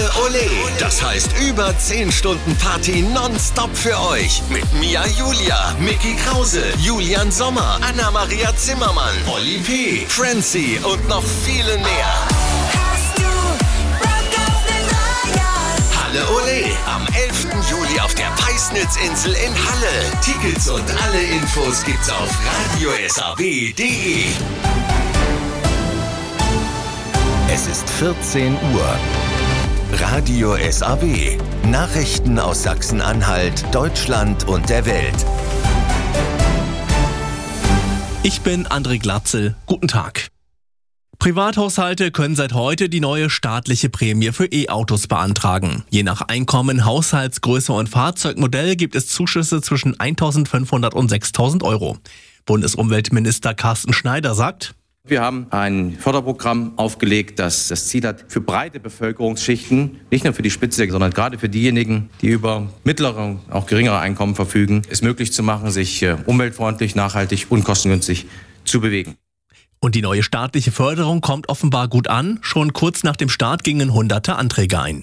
Halle Ole, das heißt über 10 Stunden Party nonstop für euch. Mit Mia Julia, Mickey Krause, Julian Sommer, Anna-Maria Zimmermann, Oli P., Francie und noch viele mehr. Halle Ole am 11. Juli auf der Peisnitzinsel in Halle. Tickets und alle Infos gibt's auf radiosaw.de. Es ist 14 Uhr. Radio SAW. Nachrichten aus Sachsen-Anhalt, Deutschland und der Welt. Ich bin André Glatzel. Guten Tag. Privathaushalte können seit heute die neue staatliche Prämie für E-Autos beantragen. Je nach Einkommen, Haushaltsgröße und Fahrzeugmodell gibt es Zuschüsse zwischen 1.500 und 6.000 Euro. Bundesumweltminister Carsten Schneider sagt: Wir haben ein Förderprogramm aufgelegt, das das Ziel hat, für breite Bevölkerungsschichten, nicht nur für die Spitze, sondern gerade für diejenigen, die über mittlere, auch geringere Einkommen verfügen, es möglich zu machen, sich umweltfreundlich, nachhaltig und kostengünstig zu bewegen. Und die neue staatliche Förderung kommt offenbar gut an. Schon kurz nach dem Start gingen hunderte Anträge ein.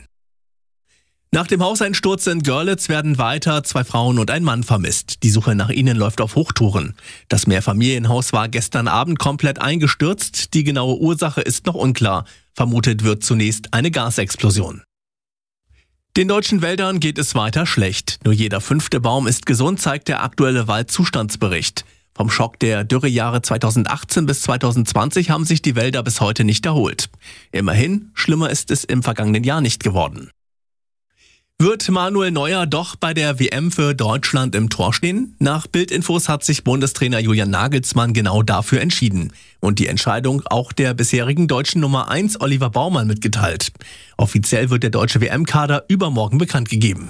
Nach dem Hauseinsturz in Görlitz werden weiter 2 Frauen und ein Mann vermisst. Die Suche nach ihnen läuft auf Hochtouren. Das Mehrfamilienhaus war gestern Abend komplett eingestürzt. Die genaue Ursache ist noch unklar. Vermutet wird zunächst eine Gasexplosion. Den deutschen Wäldern geht es weiter schlecht. Nur jeder 5. Baum ist gesund, zeigt der aktuelle Waldzustandsbericht. Vom Schock der Dürrejahre 2018 bis 2020 haben sich die Wälder bis heute nicht erholt. Immerhin, schlimmer ist es im vergangenen Jahr nicht geworden. Wird Manuel Neuer doch bei der WM für Deutschland im Tor stehen? Nach Bild-Infos hat sich Bundestrainer Julian Nagelsmann genau dafür entschieden. Und die Entscheidung auch der bisherigen deutschen Nummer 1 Oliver Baumann mitgeteilt. Offiziell wird der deutsche WM-Kader übermorgen bekannt gegeben.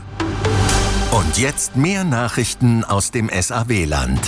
Und jetzt mehr Nachrichten aus dem SAW-Land.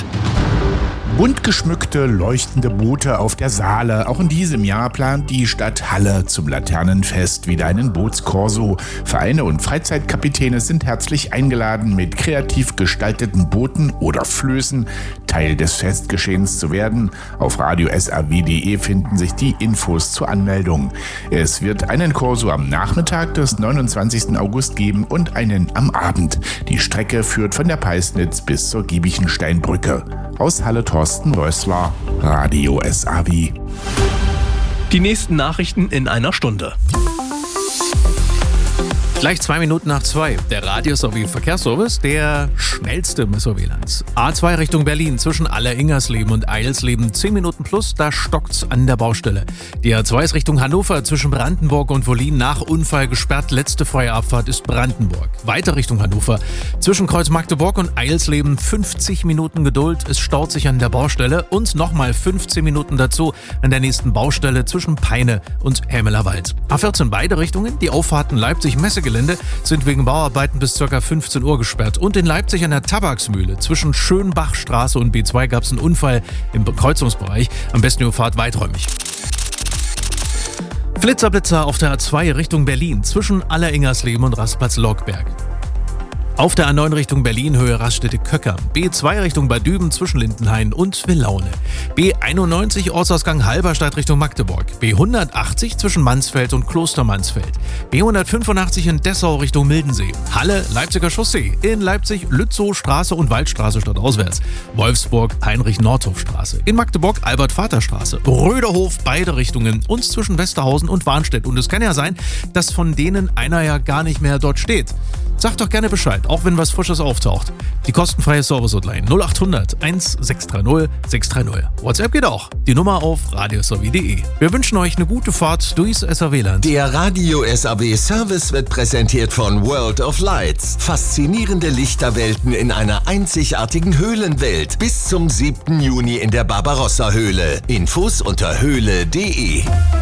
Bunt geschmückte, leuchtende Boote auf der Saale. Auch in diesem Jahr plant die Stadt Halle zum Laternenfest wieder einen Bootskorso. Vereine und Freizeitkapitäne sind herzlich eingeladen, mit kreativ gestalteten Booten oder Flößen Teil des Festgeschehens zu werden. Auf radiosaw.de finden sich die Infos zur Anmeldung. Es wird einen Korso am Nachmittag des 29. August geben und einen am Abend. Die Strecke führt von der Peisnitz bis zur Giebichensteinbrücke. Aus Halle Thorsten Rössler, Radio SAW. Die nächsten Nachrichten in einer Stunde. Gleich 2 Minuten nach 2. Der Radio SAW Verkehrsservice, der schnellste im SAW-Land. A2 Richtung Berlin zwischen Aller-Ingersleben und Eilsleben 10 Minuten plus, da stockt's an der Baustelle. Die A2 ist Richtung Hannover zwischen Brandenburg und Wollin nach Unfall gesperrt. Letzte freie Abfahrt ist Brandenburg. Weiter Richtung Hannover zwischen Kreuz Magdeburg und Eilsleben 50 Minuten Geduld. Es staut sich an der Baustelle und nochmal 15 Minuten dazu an der nächsten Baustelle zwischen Peine und Hämelerwald. A14 beide Richtungen, die Auffahrten Leipzig-Messegelände sind wegen Bauarbeiten bis ca. 15 Uhr gesperrt. Und in Leipzig an der Tabaksmühle zwischen Schönbachstraße und B2 gab es einen Unfall im Kreuzungsbereich. Am besten ihr fahrt weiträumig. Flitzer auf der A2 Richtung Berlin zwischen Aller-Ingersleben und Rastplatz-Lockberg. Auf der A9 Richtung Berlin, Höhe Raststätte-Köckern. B2 Richtung Bad Düben zwischen Lindenhain und Villaune. B91 Ortsausgang Halberstadt Richtung Magdeburg. B180 zwischen Mansfeld und Klostermansfeld. B185 in Dessau Richtung Mildensee. Halle, Leipziger Chaussee. In Leipzig Lützow-Straße und Waldstraße stadtauswärts. Wolfsburg, Heinrich-Nordhoff-Straße. In Magdeburg Albert-Vater-Straße. Röderhof, beide Richtungen. Und zwischen Westerhausen und Warnstedt. Und es kann ja sein, dass von denen einer ja gar nicht mehr dort steht. Sagt doch gerne Bescheid, auch wenn was Frisches auftaucht. Die kostenfreie Service-Hotline 0800 1630 630. WhatsApp geht auch. Die Nummer auf radiosaw.de. Wir wünschen euch eine gute Fahrt durchs SAW-Land. Der Radio SAW Service wird präsentiert von World of Lights. Faszinierende Lichterwelten in einer einzigartigen Höhlenwelt. Bis zum 7. Juni in der Barbarossa-Höhle. Infos unter höhle.de.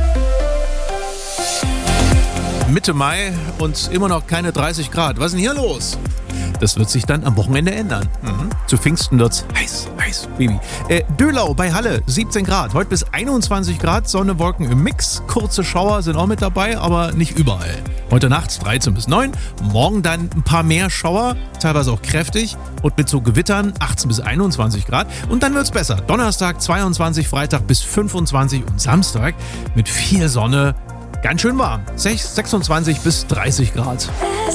Mitte Mai und immer noch keine 30 Grad. Was ist denn hier los? Das wird sich dann am Wochenende ändern. Zu Pfingsten wird's heiß, Baby. Dölau bei Halle, 17 Grad. Heute bis 21 Grad, Sonne, Wolken im Mix. Kurze Schauer sind auch mit dabei, aber nicht überall. Heute Nacht 13 bis 9. Morgen dann ein paar mehr Schauer, teilweise auch kräftig. Und mit so Gewittern 18 bis 21 Grad. Und dann wird's besser. Donnerstag 22, Freitag bis 25 und Samstag mit viel Sonne Ganz schön warm. 26 bis 30 Grad.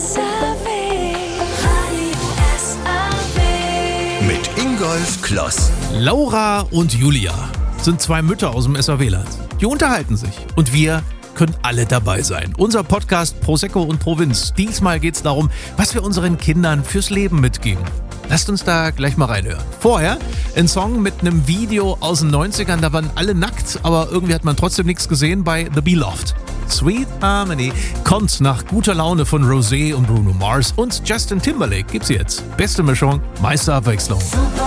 Mit Ingolf Kloss. Laura und Julia sind zwei Mütter aus dem SAW-Land. Die unterhalten sich und wir können alle dabei sein. Unser Podcast Prosecco und Provinz. Diesmal geht es darum, was wir unseren Kindern fürs Leben mitgeben. Lasst uns da gleich mal reinhören. Vorher ein Song mit einem Video aus den 90ern. Da waren alle nackt, aber irgendwie hat man trotzdem nichts gesehen bei The Beloved. Sweet Harmony kommt nach guter Laune von Rosé und Bruno Mars und Justin Timberlake gibt's jetzt. Beste Mischung, meiste Abwechslung. Super